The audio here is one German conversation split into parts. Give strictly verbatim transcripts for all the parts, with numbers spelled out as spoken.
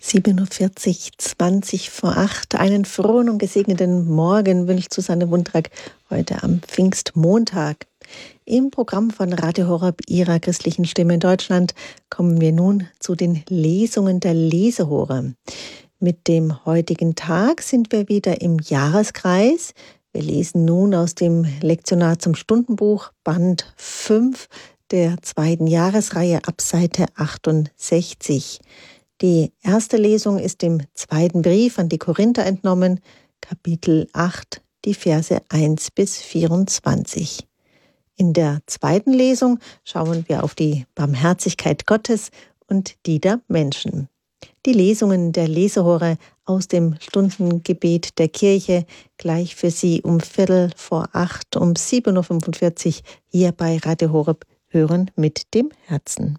siebenundvierzig, zwanzig vor acht. Einen frohen und gesegneten Morgen wünscht Susanne Wundrak heute am Pfingstmontag. Im Programm von Radio Horeb, Ihrer christlichen Stimme in Deutschland, kommen wir nun zu den Lesungen der Lesehure. Mit dem heutigen Tag sind wir wieder im Jahreskreis. Wir lesen nun aus dem Lektionar zum Stundenbuch, Band fünf der zweiten Jahresreihe ab Seite achtundsechzig. Die erste Lesung ist dem zweiten Brief an die Korinther entnommen, Kapitel acht, die Verse eins bis vierundzwanzig. In der zweiten Lesung schauen wir auf die Barmherzigkeit Gottes und die der Menschen. Die Lesungen der Lesehure aus dem Stundengebet der Kirche gleich für Sie um Viertel vor acht, um sieben Uhr fünfundvierzig hier bei Radio Horeb hören mit dem Herzen.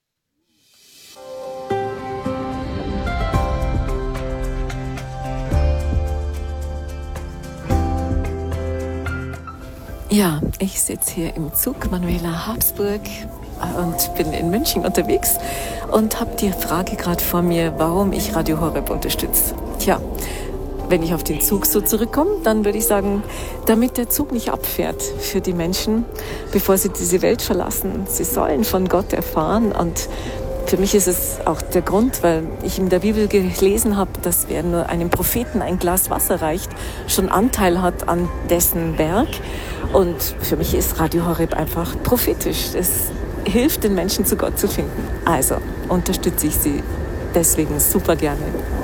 Ja, ich sitze hier im Zug Manuela Habsburg und bin in München unterwegs und habe die Frage gerade vor mir, warum ich Radio Horeb unterstütze. Tja, wenn ich auf den Zug so zurückkomme, dann würde ich sagen, damit der Zug nicht abfährt für die Menschen, bevor sie diese Welt verlassen. Sie sollen von Gott erfahren und für mich ist es auch der Grund, weil ich in der Bibel gelesen habe, dass wer nur einem Propheten ein Glas Wasser reicht, schon Anteil hat an dessen Berg. Und für mich ist Radio Horeb einfach prophetisch. Es hilft den Menschen, zu Gott zu finden. Also unterstütze ich sie deswegen super gerne.